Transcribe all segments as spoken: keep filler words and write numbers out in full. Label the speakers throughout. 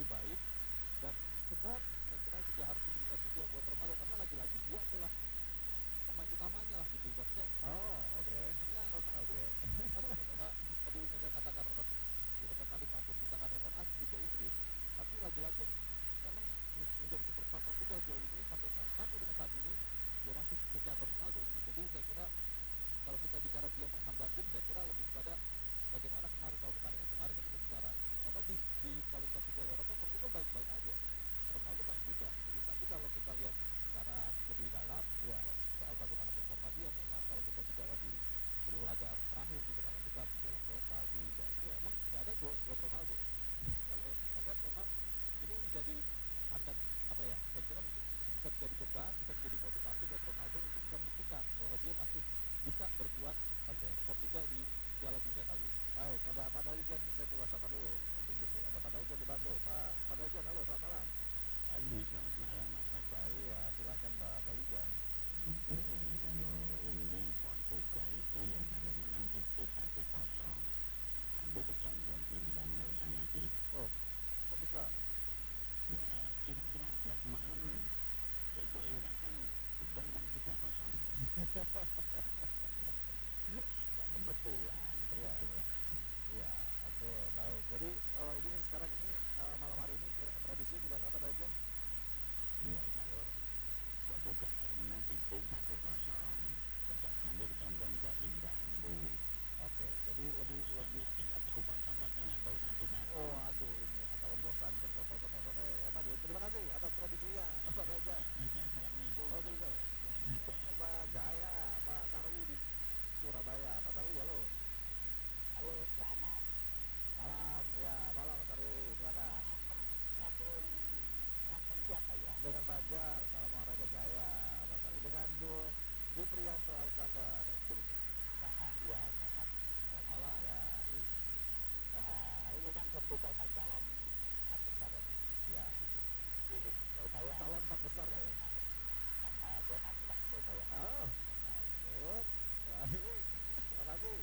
Speaker 1: baik dan support saya kira juga harus diberikan juga buat Ronaldo karena lagi-lagi dia adalah pemain utamanya lah gitu ibaratnya.
Speaker 2: Oh, oke. Okay.
Speaker 1: Ronaldo.
Speaker 2: Oke.
Speaker 1: Okay. Tadi saya katakan Roberto Carlos mampu menciptakan rekor asis Liga Inggris, tapi lagi-lagi memang menjadi superstar Portugal sejauh ini sampai sampai dengan saat ini dia masih Cristiano Ronaldo gitu. Jadi saya kira kalau kita bicara dia menghambat tim, saya kira lebih pada bagaimana kemarin kalau pertandingan kemarin yang kita bicara. Karena di, di kualifikasi Piala Eropa Portugal baik-baik aja, Ronaldo main juga. Gitu. Tapi kalau kita lihat secara lebih dalam, ya soal bagaimana performa dia, memang kalau kita bicara di sepuluh laga terakhir di turnamen besar di Piala Eropa di Liga itu memang nggak ada gol buat Ronaldo. Kalau kita lihat memang ini menjadi tanda apa ya? Saya kira bisa menjadi beban, bisa menjadi motivasi buat Ronaldo untuk bisa membuktikan bahwa dia masih bisa berbuat
Speaker 2: okay.
Speaker 1: Portugal di Piala Dunia kali ini.
Speaker 2: Baik, ada Pak Dalijan, saya coba sapa dulu. Tunggu, ada Pak Dalijan di Bandung. Pak Pak Dalijan, halo, selamat malam.
Speaker 3: Halo, selamat malam, Mas Fajar.
Speaker 2: Iya, silakan Pak Dalijan.
Speaker 3: Kalau ini Portugal itu ya kalau menang itu satu kosong. Aku kecanduan imbang loh saya sih.
Speaker 2: Oh, kok bisa?
Speaker 3: Ya kira-kira aja semalam itu Irak kan betul kan tiga kosong. Gak kebetulan, kebetulan.
Speaker 2: Iya, oke, baik. Jadi kalau ini sekarang ini uh, malam hari ini prediksi gimana Pak Dalijan?
Speaker 3: Ya kalau Portugal menang itu satu kosong. Nanti condong ke imbang bu.
Speaker 2: Oke, jadi lebih lebih
Speaker 3: tidak tahu kosong-kosong atau satu-satu.
Speaker 2: Oh, aduh, ini agak membosankan kalau kosong-kosong kayaknya Pak Dalijan. Terima kasih atas prediksinya, Pak Dalijan.
Speaker 3: Assalamualaikum.
Speaker 2: Oke, Pak Jaya, Pak Sarwi di Surabaya. Pak Sarwi, halo.
Speaker 4: Halo, selamat
Speaker 2: malam. Ya, malam Pak Sarwi, silakan.
Speaker 4: Dengan siapa ya?
Speaker 2: Dengan Fajar, salam olahraga Jaya, Pak Sarwi. Dengan Bu Bu Priyanto Alexander.
Speaker 4: Wah, ya, selamat
Speaker 1: malam.
Speaker 2: Ya.
Speaker 4: Nah, ini kan Portugal kan calon empat besar ya.
Speaker 2: Ya.
Speaker 4: Surabaya.
Speaker 2: Calon empat besar nih.
Speaker 4: Nah, dia kan tidak Surabaya.
Speaker 2: Oh, baik. Baik. Terima kasih.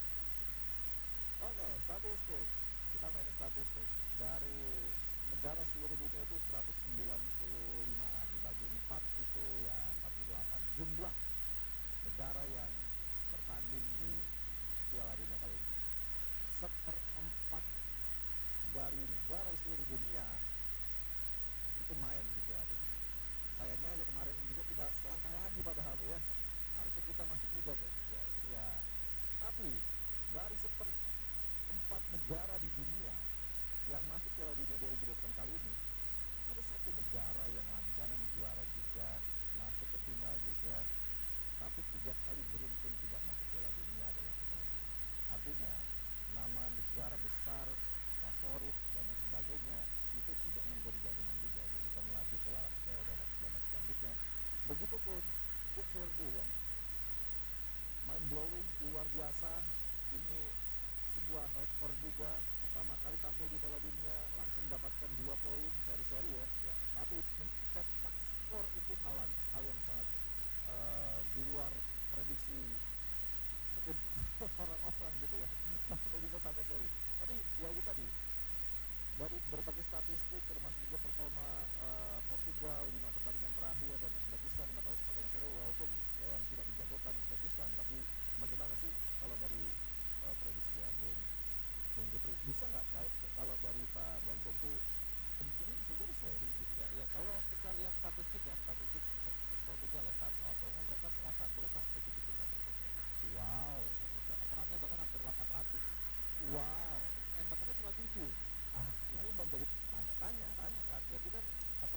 Speaker 2: Oke, statistik. Kita main statistik. Dari negara seluruh dunia itu seratus sembilan puluh lima-an, dibagi empat itu ya empat puluh delapan. Jumlah negara yang bertanding di Piala Dunia kali ini. Seperempat dari negara seluruh dunia itu main di Piala Dunia. Sayangnya aja kemarin juga tidak selangkah lagi padahal tuh ya. Harusnya kita masuk juga tuh. Ya, ya. Tapi dari seperempat negara di dunia yang masuk Piala Dunia dua ribu dua puluh delapan kali ini, ada satu negara yang langganan juara juga, masuk ke final juga, tapi tiga kali beruntun tidak masuk Piala Dunia adalah Italia. Artinya nama negara besar, favorit dan lain sebagainya itu tidak menjadi jaminan juga untuk bisa melaju ke babak babak selanjutnya. Begitupun Cape Verde yang mind blowing luar biasa, ini sebuah rekor juga, pertama kali tampil di Piala Dunia langsung mendapatkan dua poin seri-seri ya, ya. Tapi mencetak skor itu hal, hal yang sangat uh, di luar prediksi mungkin orang-orang gitu ya, kalau bisa sampai seri. Tapi ya itu tadi, dari berbagai statistik termasuk juga performa uh, Portugal lima pertandingan terakhir dan Uzbekistan lima pertandingan terakhir, walaupun yang uh, tidak dijagokan Uzbekistan, tapi bagaimana sih kalau dari uh, prediksinya Bung Bung Jupri, bisa nggak kalau, kalau dari Pak Bang Joko kemungkinan bisa jadi seri gitu?
Speaker 1: Ya, ya kalau kita lihat statistik ya, statistik Portugal ya saat melawan mereka penguasaan bola sampai tujuh puluh lima persen.
Speaker 2: Wow.
Speaker 1: Persen operannya bahkan hampir delapan ratus.
Speaker 2: Wow.
Speaker 1: Tembakannya cuma tujuh.
Speaker 2: Ah, ini menjadi tanda tanya kan?
Speaker 1: Tanya kan, berarti kan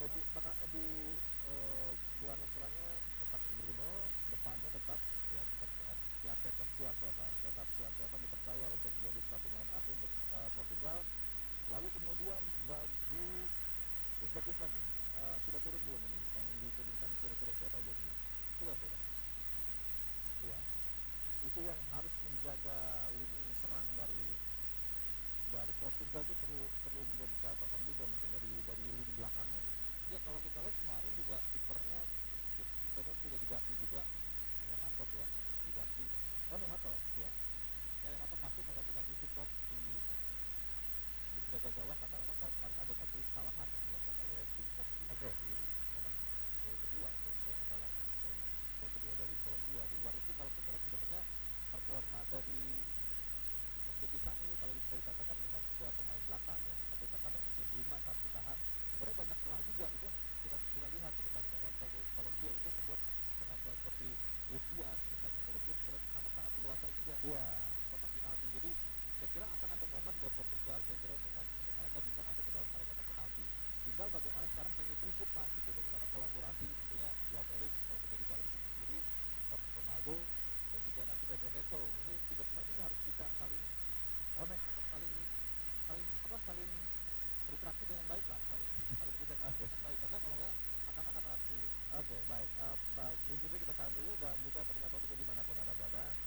Speaker 2: bu, tengah, eh, di eh, gelandang serangnya tetap Bruno, depannya tetap ya tetap eh, ya tetap Suarsofa, tetap Suarsofa dipercaya untuk menjadi satu line up untuk eh, Portugal. Lalu kemudian baju Uzbekistan nih eh, sudah turun belum ini? Yang diturunkan kira-kira siapa aja nih?
Speaker 1: Sudah, sudah.
Speaker 2: Iya, itu yang harus menjaga lini serang dari dari Portugal itu perlu perlu menjadi catatan juga mungkin dari dari lini belakangnya nih.
Speaker 1: Ya kalau kita lihat kemarin juga kipernya kita lihat sudah diganti juga, Nematov ya, diganti.
Speaker 2: Oh Nemato,
Speaker 1: Ya, Nematov masuk menggantikan Yusuf Pop di di penjaga gawang karena memang kalau kemarin ada satu kesalahan yang dilakukan oleh Tim Pop di,
Speaker 2: Oke.
Speaker 1: di momen gol kedua itu kalau nggak salah, gol gol kedua dari Kolombia. Di luar itu kalau kita lihat sebenarnya performa dari Uzbekistan ini kalau bisa dikatakan dengan tiga pemain belakang ya, atau terkadang mungkin lima saat bertahan, sebenarnya banyak celah juga. Itu yang kita kita lihat di pertandingan lawan Kol- Kolombia itu membuat penampilan seperti Luis Diaz misalnya Kolombia sebenarnya sangat-sangat leluasa juga
Speaker 2: Iya.
Speaker 1: kotak penalti. Jadi saya kira akan ada momen buat Portugal, saya kira untuk, untuk mereka bisa masuk ke dalam area kotak penalti. Tinggal bagaimana sekarang chemistry depan gitu, bagaimana kolaborasi tentunya Joao Felix kalau kita bicara di sisi kiri, Ronaldo dan juga nanti Pedro Neto. Ini tiga pemain ini harus bisa saling connect atau saling saling apa saling berinteraksi dengan baik lah, saling saling bekerja sama
Speaker 2: Oke.
Speaker 1: dengan baik, karena kalau enggak akan akan sangat sulit.
Speaker 2: Oke, baik. Eh, baik, mungkin kita tahan dulu dan juga pendengar Portugal dimanapun Anda berada.